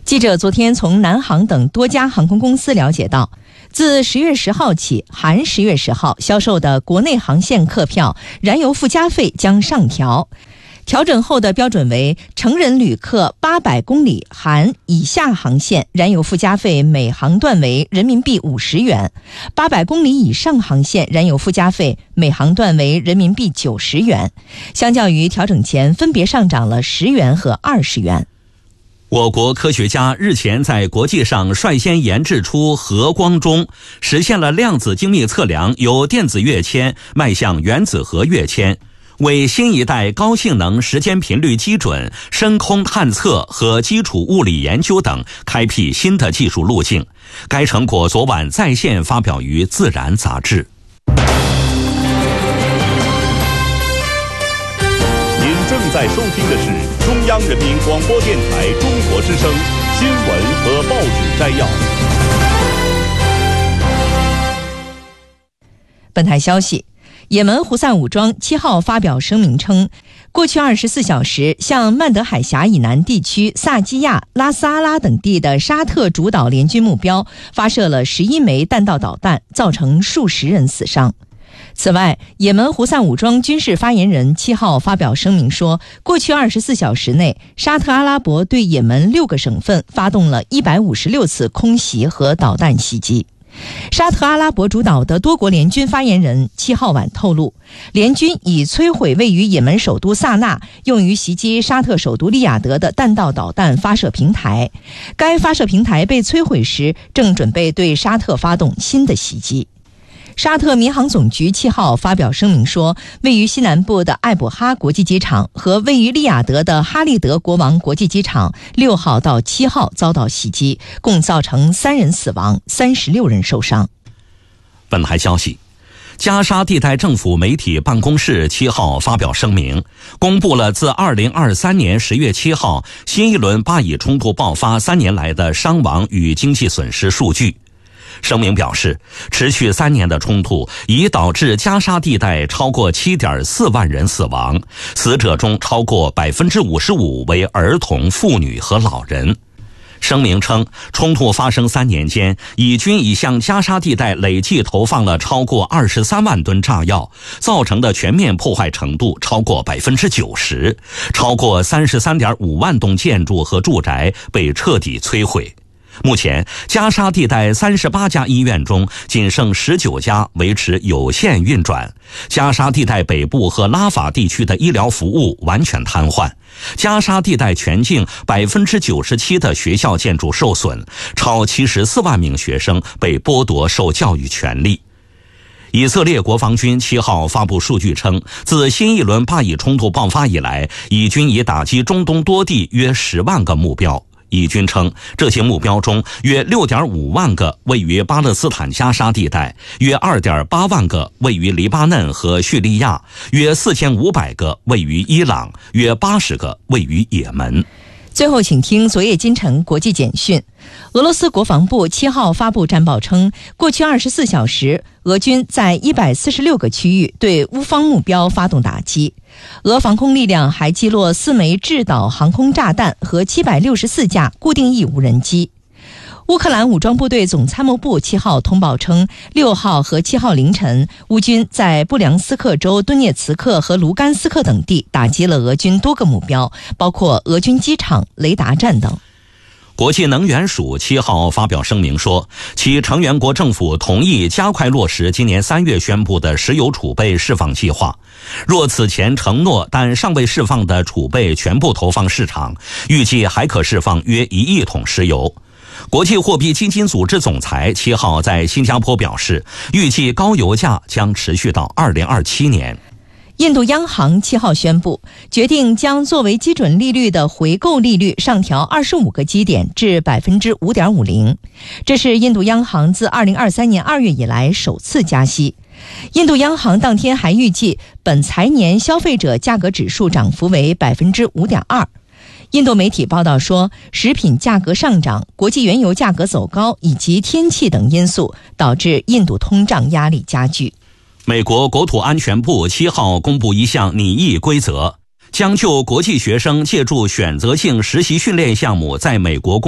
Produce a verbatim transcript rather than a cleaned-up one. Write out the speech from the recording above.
记者昨天从南航等多家航空公司了解到，自十月十号起，含十月十号销售的国内航线客票燃油附加费将上调。调整后的标准为成人旅客八百公里含以下航线燃油附加费每航段为人民币五十元，八百公里以上航线燃油附加费每航段为人民币九十元，相较于调整前分别上涨了十元和二十元。 我国科学家日前在国际上率先研制出核光钟，实现了量子精密测量由电子跃迁迈向原子核跃迁，为新一代高性能时间频率基准、深空探测和基础物理研究等开辟新的技术路径。该成果昨晚在线发表于《自然》杂志。 您正在收听的是中央人民广播电台中国之声新闻和报纸摘要。 本台消息，也门胡塞武装七号发表声明称，过去二十四小时向曼德海峡以南地区萨基亚、拉斯阿拉等地的沙特主导联军目标发射了十一枚弹道导弹，造成数十人死伤。此外，也门胡塞武装军事发言人七号发表声明说，过去二十四小时内，沙特阿拉伯对也门六个省份发动了一百五十六次空袭和导弹袭击。沙特阿拉伯主导的多国联军发言人七号晚透露，联军已摧毁位于也门首都萨那用于袭击沙特首都利雅得的弹道导弹发射平台，该发射平台被摧毁时正准备对沙特发动新的袭击。沙特民航总局七号发表声明说，位于西南部的艾卜哈国际机场和位于利雅得的哈利德国王国际机场六号到七号遭到袭击，共造成三人死亡，三十六人受伤。 本台消息，加沙地带政府媒体办公室七号发表声明，公布了自二零二三年十月七号新一轮巴以冲突爆发三年来的伤亡与经济损失数据。声明表示，持续三年的冲突已导致加沙地带超过 七点四万人死亡，死者中超过 百分之五十五 为儿童、妇女和老人。声明称，冲突发生三年间，以军已向加沙地带累计投放了超过二十三万吨炸药，造成的全面破坏程度超过 百分之九十， 超过 三十三点五万栋建筑和住宅被彻底摧毁。目前，加沙地带三十八家医院中仅剩十九家维持有限运转，加沙地带北部和拉法地区的医疗服务完全瘫痪，加沙地带全境 百分之九十七 的学校建筑受损，超七十四万名学生被剥夺受教育权利。以色列国防军七号发布数据称，自新一轮巴以冲突爆发以来，以军已打击中东多地约十万个目标。以军称，这些目标中约 六点五万个位于巴勒斯坦加沙地带，约 二点八万个位于黎巴嫩和叙利亚，约四千五百个位于伊朗，约八十个位于也门。 最后请听昨夜今晨国际简讯。俄罗斯国防部七号发布战报称，过去二十四小时，俄军在一百四十六个区域对乌方目标发动打击。俄防空力量还击落四枚制导航空炸弹和七百六十四架固定翼无人机。乌克兰武装部队总参谋部七号通报称，六号和七号凌晨，乌军在布良斯克州顿涅茨克和卢甘斯克等地打击了俄军多个目标，包括俄军机场、雷达站等。 国际能源署七号发表声明说，其成员国政府同意加快落实今年三月宣布的石油储备释放计划。若此前承诺但尚未释放的储备全部投放市场，预计还可释放约一亿桶石油。国际货币基金组织总裁七号在新加坡表示，预计高油价将持续到二零二七年。 印度央行七号宣布，决定将作为基准利率的回购利率上调二十五个基点至 百分之五点五零， 这是印度央行自二零二三年二月以来首次加息。印度央行当天还预计，本财年消费者价格指数涨幅为 百分之五点二。印度媒体报道说，食品价格上涨、国际原油价格走高以及天气等因素，导致印度通胀压力加剧。 美国国土安全部七号公布一项拟议规则，将就国际学生借助选择性实习训练项目在美国工